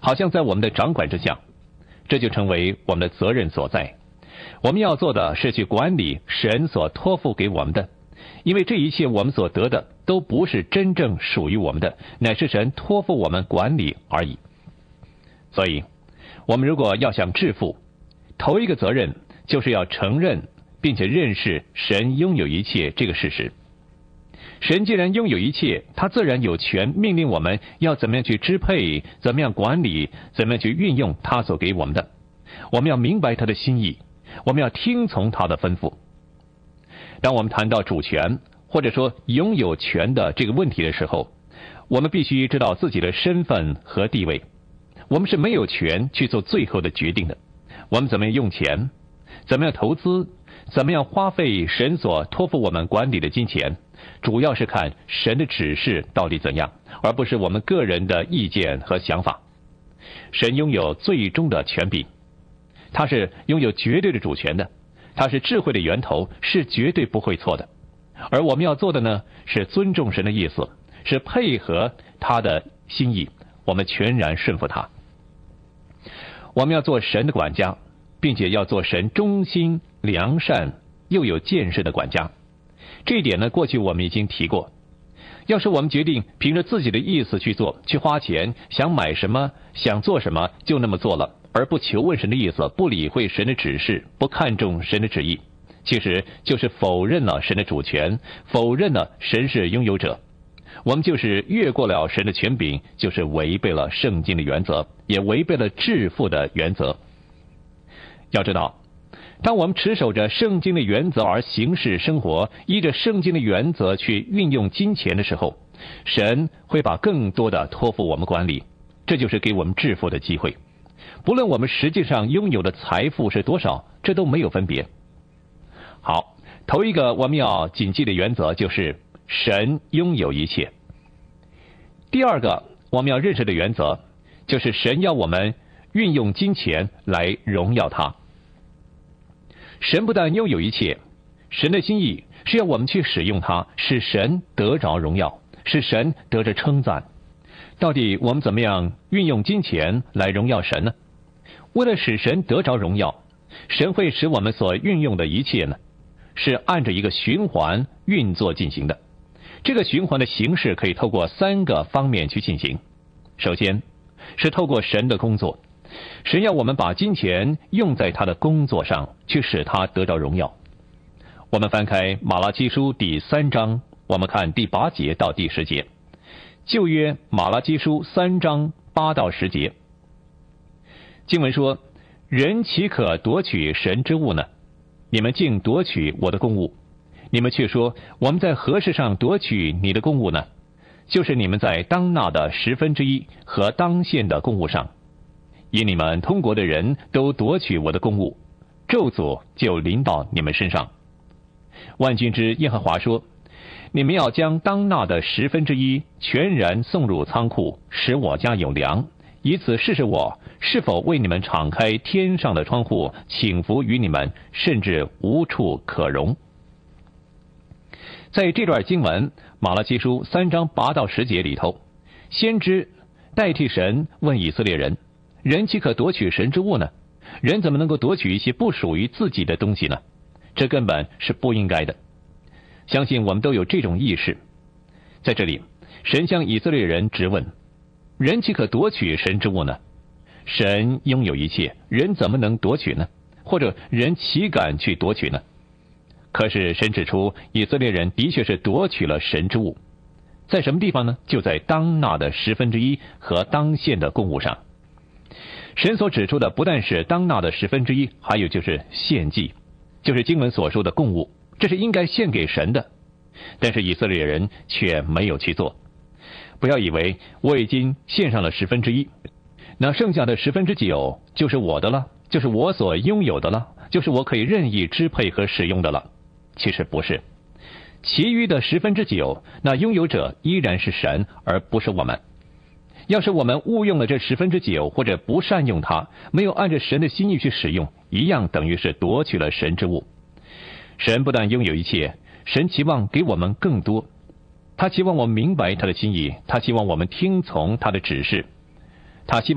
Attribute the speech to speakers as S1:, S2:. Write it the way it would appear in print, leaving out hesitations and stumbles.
S1: 好像在我们的掌管之下，这就成为我们的责任所在。我们要做的是去管理神所托付给我们的，因为这一切我们所得的都不是真正属于我们的，乃是神托付我们管理而已。所以我们如果要想致富，头一个责任就是要承认并且认识神拥有一切这个事实。神既然拥有一切，他自然有权命令我们要怎么样去支配，怎么样管理，怎么样去运用他所给我们的。我们要明白他的心意，我们要听从他的吩咐。当我们谈到主权或者说拥有权的这个问题的时候，我们必须知道自己的身份和地位。我们是没有权去做最后的决定的。我们怎么样用钱，怎么样投资，怎么样花费神所托付我们管理的金钱，主要是看神的指示到底怎样，而不是我们个人的意见和想法。神拥有最终的权柄，他是拥有绝对的主权的，他是智慧的源头，是绝对不会错的。而我们要做的呢，是尊重神的意思，是配合他的心意，我们全然顺服他。我们要做神的管家，并且要做神忠心、良善又有见识的管家。这一点呢，过去我们已经提过。要是我们决定凭着自己的意思去做，去花钱，想买什么，想做什么，就那么做了，而不求问神的意思，不理会神的指示，不看重神的旨意，其实就是否认了神的主权，否认了神是拥有者。我们就是越过了神的权柄，就是违背了圣经的原则，也违背了致富的原则。要知道，当我们持守着圣经的原则而行事生活，依着圣经的原则去运用金钱的时候，神会把更多的托付我们管理，这就是给我们致富的机会。不论我们实际上拥有的财富是多少，这都没有分别。好，头一个我们要谨记的原则就是神拥有一切。第二个我们要认识的原则就是神要我们运用金钱来荣耀他。神不但拥有一切，神的心意是要我们去使用它，使神得着荣耀，使神得着称赞。到底我们怎么样运用金钱来荣耀神呢？为了使神得着荣耀，神会使我们所运用的一切呢，是按着一个循环运作进行的。这个循环的形式可以透过3个方面去进行。首先是透过神的工作，神要我们把金钱用在他的工作上，去使他得着荣耀。我们翻开马拉基书第3章，我们看第8节到第10节。旧约马拉基书3章8到10节，经文说：人岂可夺取神之物呢？你们竟夺取我的公物。你们却说，我们在何事上夺取你的公物呢？就是你们在当纳的1/10和当献的公物上。因你们通国的人都夺取我的公物，咒诅就临到你们身上。万军之耶和华说：你们要将当纳的1/10全然送入仓库，使我家有粮，以此试试我是否为你们敞开天上的窗户，倾福于你们，甚至无处可容。在这段经文马拉基书3章8到10节里头，先知代替神问以色列人：人岂可夺取神之物呢？人怎么能够夺取一些不属于自己的东西呢？这根本是不应该的。相信我们都有这种意识。在这里，神向以色列人质问：人岂可夺取神之物呢？神拥有一切，人怎么能夺取呢？或者人岂敢去夺取呢？可是神指出，以色列人的确是夺取了神之物。在什么地方呢？就在当纳的1/10和当献的公物上。神所指出的不但是当纳的1/10，还有就是献祭，就是经文所说的供物，这是应该献给神的。但是以色列人却没有去做。不要以为我已经献上了1/10，那剩下的9/10就是我的了，就是我所拥有的了，就是我可以任意支配和使用的了。其实不是，其余的9/10，那拥有者依然是神，而不是我们。要是我们误用了这9/10，或者不善用它，没有按着神的心意去使用，一样等于是夺取了神之物。神不但拥有一切，神期望给我们更多。他期望我们明白他的心意，他希望我们听从他的指示，他希望